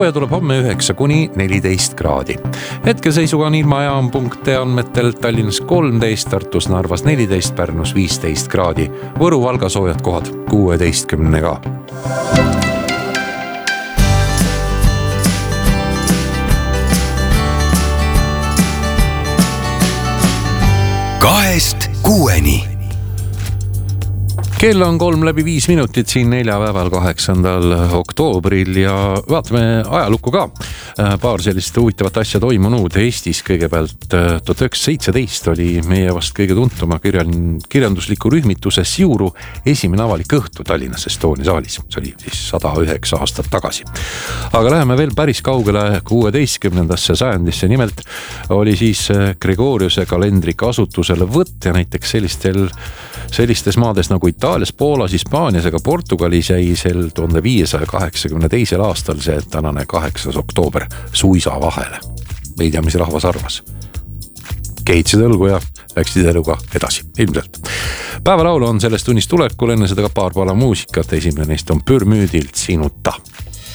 ja tuleb homme 9 kuni 14 kraadi. Hetkeseisuga on ilmajaam.ee andmetel Tallinnas 13, Tartus, Narvas 14, Pärnus 15 kraadi. Võru, Valga soojad kohad 16-ga. Kahest kuueni. Kell on 3:05 siin neljapäeval 8. oktoobril ja vaatame ajalukku ka. Paar sellist huvitavat asja toimunud Eestis. Kõigepealt 1917 oli meie vast kõige tuntuma kirjandusliku rühmituse Siuru esimene avalik õhtu Tallinnas Estonia saalis. See oli siis 109 aastat tagasi. Aga läheme veel päris kaugele 16. sajandisse. Nimelt oli siis Gregoriuse kalendri kasutusele võtt ja näiteks sellistes maades nagu Itaalias, Poolas, Hispaanias ega Portugalis jäi sel 1582. aastal see tänane 8. oktoober suisa vahele. Ei tea, mis rahvas arvas. Keitsid õlgu ja läksid eluga edasi, ilmselt. Päevalaulu on sellest tunnist tulekul, enne seda ka paar pala muusikat. Esimene neist on Pürmüüdilt Sinuta.